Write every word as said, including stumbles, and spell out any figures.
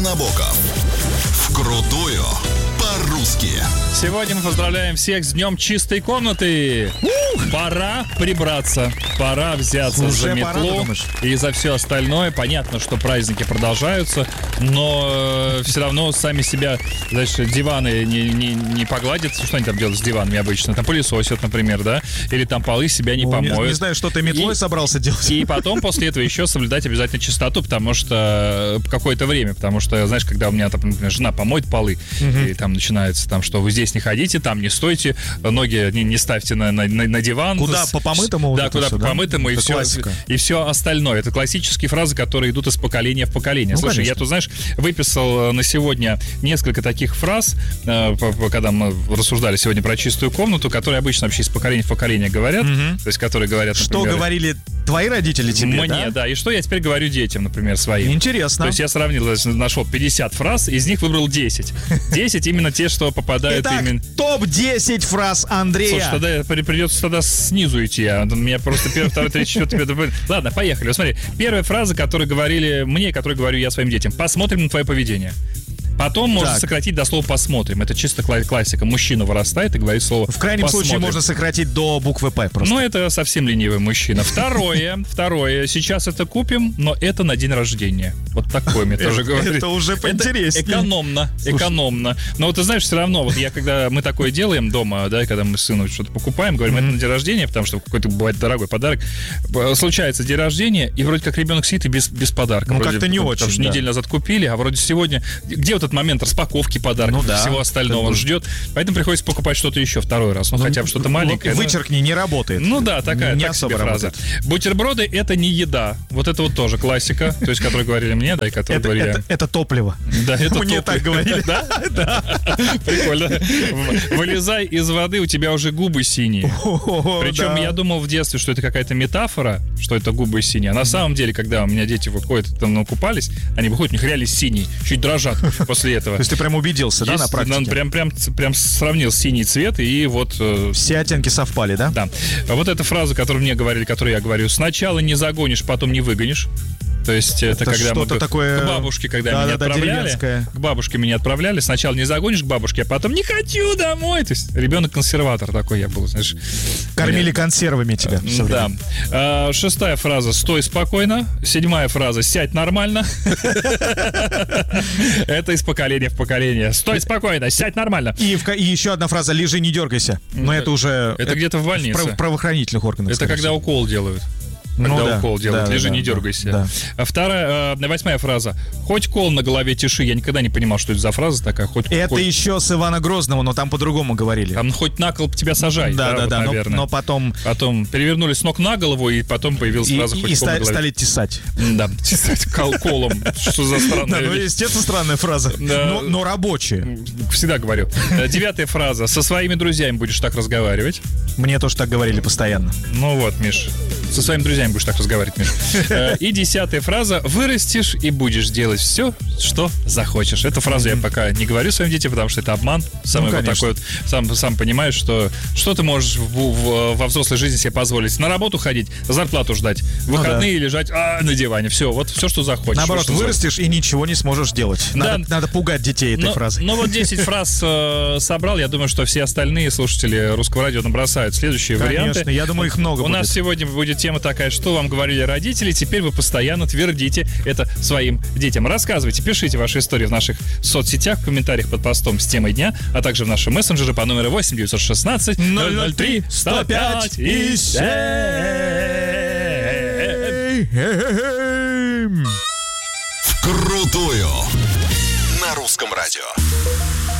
Набоков. Вкрутую по-русски. Сегодня мы поздравляем всех с днем чистой комнаты. Ух! Пора прибраться. Пора взяться Уже за метлу пора, и за все остальное. Понятно, что праздники продолжаются, но э, все равно сами себя, знаешь, диваны не, не, не погладят. Что они там делают с диванами обычно? Там пылесосят, например, да? Или там полы себя не Ну, помоют. Не, не знаю, что ты метлой И- собрался делать. И потом после этого еще соблюдать обязательно чистоту, потому что э, какое-то время, потому что, знаешь, когда у меня, там, например, жена помоет полы, и там начинается, там, что вы здесь не ходите, там не стойте, ноги не, не ставьте на, на, на на диван. Куда С- по помытому вот Да, это куда всё, по да? помытому, и Это все, классика. и все остальное. Это классические фразы, которые идут из поколения в поколение. Ну, Слушай, конечно. я тут, знаешь, выписал э, на сегодня несколько таких фраз, э, по- по- когда мы рассуждали сегодня про чистую комнату, которые обычно вообще из поколения в поколение говорят, то есть которые говорят, Что например, говорили твои родители тебе, мне, да? да? И что я теперь говорю детям, например, своим. Интересно. То есть я сравнил, то есть нашел пятьдесят фраз, из них выбрал десять. десять именно те, что попадают Итак, именно... топ десять фраз Андрея. Слушай, тогда при- придется тогда снизу идти. А у меня просто первый, второй, третий, четвертый, пятый. Ладно, поехали. Вот смотри, первая фраза, которую говорили мне, которую говорю я своим детям. Посмотрим на твое поведение. Потом можно Так. сократить до слова «посмотрим». Это чисто кла- классика. Мужчина вырастает и говорит слово В крайнем случае «посмотрим». можно сократить до буквы «П» просто. Ну, это совсем ленивый мужчина. Второе, второе. Сейчас это купим, но это на день рождения. Вот такое мне тоже Это- говорит. это уже поинтереснее. Это экономно, экономно. Но вот ты знаешь, все равно, вот я когда мы такое делаем дома, да, когда мы сыну что-то покупаем, говорим, это на день рождения, потому что какой-то бывает дорогой подарок. Б- Случается день рождения, и вроде как ребенок сидит и без, без подарка. Ну, Вроде, как-то не потому очень, что да. неделю назад купили, а вроде сегодня... Где вот этот момент распаковки подарков Ну и да. всего остального? Он ждет. Поэтому приходится покупать что-то еще второй раз. Ну, хотя бы что-то маленькое. ну. Вычеркни, не работает. Ну да, такая Не так особо себе фраза. работает. Бутерброды — это не еда. Вот это вот тоже классика, то есть, которую говорили мне, да, и которую Это, говорили... это, это топливо. Да, это Мне топливо. так говорили. Да? Прикольно. В- Вылезай из воды, у тебя уже губы синие. О, Причем да. я думал в детстве, что это какая-то метафора, что это губы синие. А на самом деле, когда у меня дети выходят, там, ну, купались, они выходят, у них реально синие, чуть дрожат после этого. То есть ты прям убедился, да, на Есть, практике? он прям, прям, прям сравнил синий цвет и вот... э, Все оттенки совпали, да? Да. А вот эта фраза, которую мне говорили, которую я говорю: сначала не загонишь, потом не выгонишь. То есть это, Это когда что-то мы такое- к бабушке, когда меня Да-да-да, отправляли, деревенское. к бабушке меня отправляли, сначала не загонишь к бабушке, а потом не хочу домой. То есть ребенок-консерватор такой я был, знаешь. Кормили консервами тебя. всё Да. время. А, шестая фраза: стой спокойно. Седьмая фраза: сядь нормально. Это из поколения в поколение. Стой спокойно, сядь нормально. И, в ка- и еще одна фраза: лежи, не дергайся. Но это уже... Это где-то в больнице. прав- правоохранительных органах. Это скорее когда всего. укол делают. Когда Ну да, укол делают, да, лежи, да, не да, дергайся. да. А вторая, э, восьмая фраза: хоть кол на голове тиши. Я никогда не понимал, что это за фраза такая. Хоть, Это хоть- еще с Ивана Грозного, но там по-другому говорили. там хоть на кол тебя сажай. да, да, вот, да. Но, наверное. но потом... Потом перевернули с ног на голову, и потом появилась И, фраза и- хоть и кол на ста- голове. стали тесать. Да, тесать кол- колом. Что за Да, странная ну, вещь. естественно, странная фраза. Да. Но, но рабочая. Всегда говорю. Э, Девятая фраза: со своими друзьями будешь так разговаривать. Мне тоже так говорили постоянно. Ну вот, Миш, со своими друзьями будешь так разговаривать, Миш. Э, И десятая фраза: вырастешь и будешь делать все, что захочешь. Эту фразу я пока не говорю своим детям, потому что это обман. Самый вот конечно. такой вот, сам, сам понимаешь, что что ты можешь в- в- во взрослой жизни себе позволить? На работу ходить, зарплату ждать, в выходные лежать а, на диване. Все, вот все, что захочешь. Наоборот, Что захочешь. вырастешь и ничего не сможешь делать. Надо, Да. надо пугать детей этой Ну, фразой. ну вот десять фраз э, собрал. Я думаю, что все остальные слушатели Русского радио набросают следующие Конечно, варианты. я думаю, их много У будет. нас сегодня будет тема такая: что вам говорили родители, теперь вы постоянно твердите это своим детям. Рассказывайте, пишите ваши истории в наших соцсетях, в комментариях под постом с темой дня, а также в нашем мессенджере по номеру восемь девятьсот шестнадцать ноль ноль три сто пять и семь. Вкрутую на русском радио.